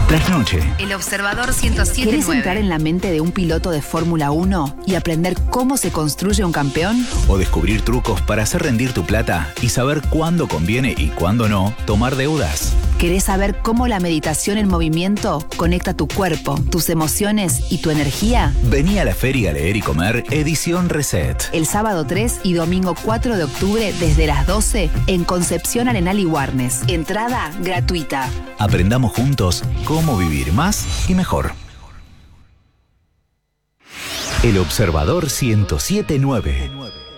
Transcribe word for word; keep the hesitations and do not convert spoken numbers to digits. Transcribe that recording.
Trasnoche. El Observador ciento siete punto nueve. ¿Querés entrar en la mente de un piloto de Fórmula uno y aprender cómo se construye un campeón? O descubrir trucos para hacer rendir tu plata y saber cuándo conviene y cuándo no tomar deudas. ¿Querés saber cómo la meditación en movimiento conecta tu cuerpo, tus emociones y tu energía? Vení a la Feria Leer y Comer, edición Reset. El sábado tres y domingo cuatro de octubre desde las doce en Concepción Arenal y Warnes. Entrada gratuita. Aprendamos juntos cómo vivir más y mejor. El Observador ciento siete punto nueve.